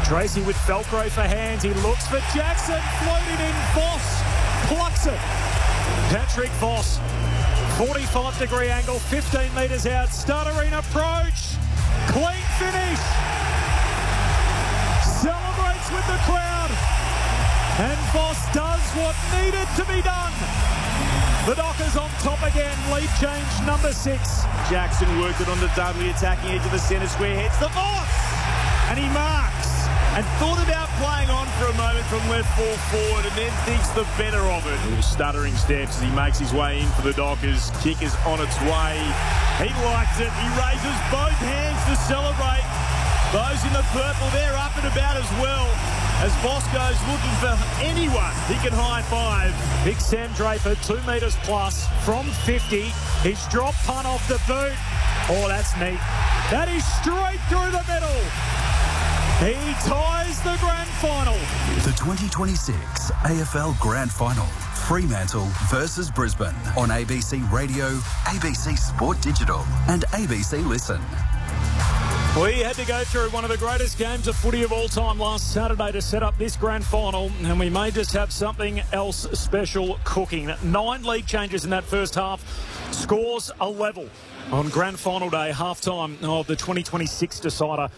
Tracy with Feltgrove for hands. He looks for Jackson. Floated in. Voss plucks it. Patrick Voss. 45-degree angle. 15 metres out. Stuttering approach. Clean finish. Celebrates with the crowd. And Voss does what needed to be done. The Dockers on top again. Lead change number 6. Jackson worked it on the Dudley, attacking edge of the centre square. Hits the Voss. And he marks. And thought about playing on for a moment from left full forward and then thinks the better of it. Little stuttering steps as he makes his way in for the Dockers. Kick is on its way. He likes it. He raises both hands to celebrate. Those in the purple, they're up and about as well. As Voss goes looking for anyone he can high-five. Big Sam Draper, 2 metres plus from 50. His drop punt off the boot. Oh, that's neat. That is straight through the middle. He ties the grand final. The 2026 AFL Grand Final. Fremantle versus Brisbane on ABC Radio, ABC Sport Digital and ABC Listen. We had to go through one of the greatest games of footy of all time last Saturday to set up this grand final, and we may just have something else special cooking. 9 league changes in that first half. Scores a level on grand final day, half-time of the 2026 decider.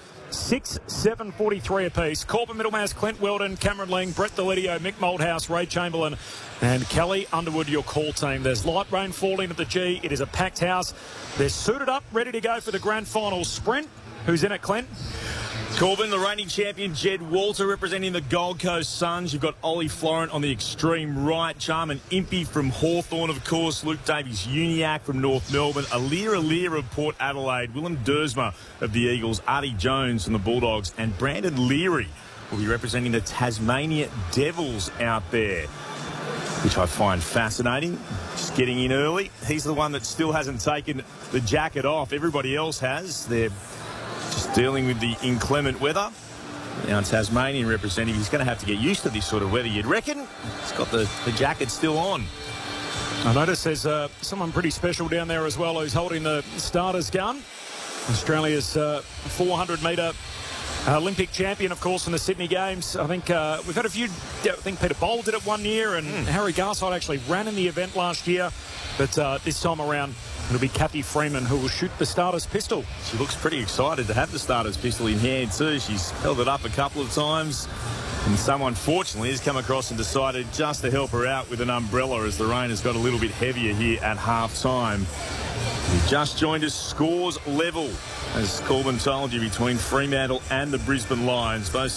6-7-43 apiece. Corbin Middlemass, Clint Weldon, Cameron Ling, Brett Delidio, Mick Moldhouse, Ray Chamberlain and Kelly Underwood, your call team. There's light rain falling at the G. It is a packed house. They're suited up, ready to go for the grand final sprint. Who's in it, Clint? Corbin, the reigning champion, Jed Walter representing the Gold Coast Suns. You've got Ollie Florent on the extreme right. Charman Impey from Hawthorn, of course. Luke Davies-Uniacke from North Melbourne. Alir of Port Adelaide. Willem Dersma of the Eagles. Artie Jones from the Bulldogs. And Brandon Leary will be representing the Tasmania Devils out there, which I find fascinating. Just getting in early. He's the one that still hasn't taken the jacket off. Everybody else has. They're just dealing with the inclement weather. Now Tasmanian representative, he's going to have to get used to this sort of weather, you'd reckon. He's got the jacket still on. I notice there's someone pretty special down there as well who's holding the starter's gun. Australia's 400-metre Olympic champion, of course, in the Sydney Games. I think we've had a few. I think Peter Bowl did it one year, and Harry Garside actually ran in the event last year. But this time around, it'll be Kathy Freeman who will shoot the starter's pistol. She looks pretty excited to have the starter's pistol in hand too. She's held it up a couple of times. And someone, fortunately, has come across and decided just to help her out with an umbrella as the rain has got a little bit heavier here at half-time. We've just joined us, scores level, as Corbin told you, between Fremantle and the Brisbane Lions, both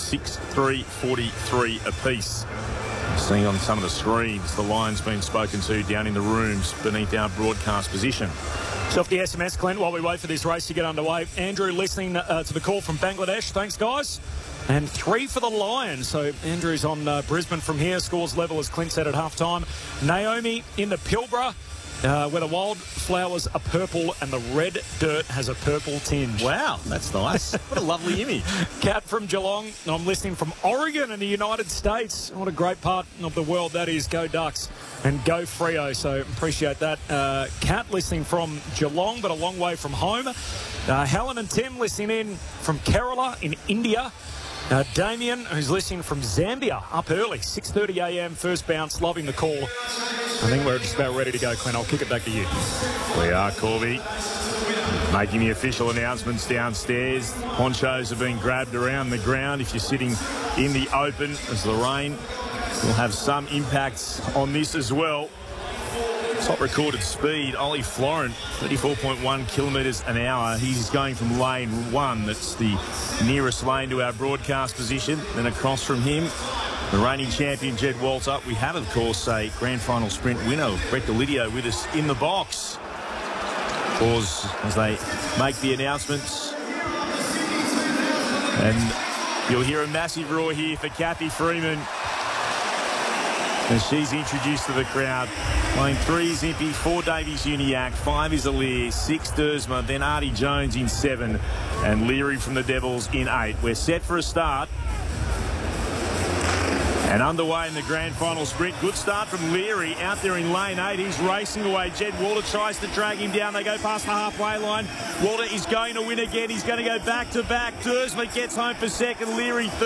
6-3-43 apiece. Seeing on some of the screens, the Lions being spoken to down in the rooms beneath our broadcast position. So off the SMS, Clint, while we wait for this race to get underway. Andrew listening to the call from Bangladesh. Thanks, guys. And 3 for the Lions. So Andrew's on Brisbane from here. Scores level, as Clint said, at half-time. Naomi in the Pilbara, where the wildflowers are purple and the red dirt has a purple tinge. Wow, that's nice. What a lovely image. Kat from Geelong. I'm listening from Oregon in the United States. What a great part of the world that is. Go Ducks and go Freo. So appreciate that. Kat listening from Geelong, but a long way from home. Helen and Tim listening in from Kerala in India. Damien, who's listening from Zambia, up early, 6:30 a.m, first bounce, loving the call. I think we're just about ready to go, Clint. I'll kick it back to you. We are, Corby. Making the official announcements downstairs. Ponchos have been grabbed around the ground if you're sitting in the open, as the rain will have some impacts on this as well. Top recorded speed, Ollie Florent, 34.1 kilometres an hour. He's going from lane 1. That's the nearest lane to our broadcast position. Then across from him, the reigning champion, Jed Walter. We have, of course, a grand final sprint winner, Brett Delidio, with us in the box. Pause as they make the announcements. And you'll hear a massive roar here for Kathy Freeman as she's introduced to the crowd. Lane 3 is Impey, 4 Davies-Uniacke, 5 is Alir, 6 Dersma, then Artie Jones in 7, and Leary from the Devils in 8. We're set for a start. And underway in the grand final sprint. Good start from Leary out there in lane 8. He's racing away. Jed Walter tries to drag him down. They go past the halfway line. Walter is going to win again. He's going to go back-to-back. Dersma gets home for second. Leary third.